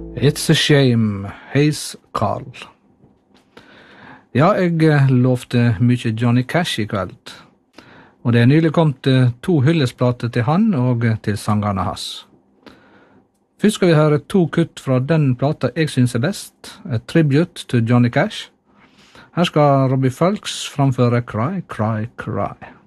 It's a shame, heis Carl. Ja, jeg lovte mye Johnny Cash i kveld, og det nylig kommet 2 hyllesplater til han og til sangerne hans. Først skal vi høre 2 kutt fra den plata jeg synes er best, A Tribute to Johnny Cash. Her skal Robbie Fulks framføre Cry, Cry, Cry.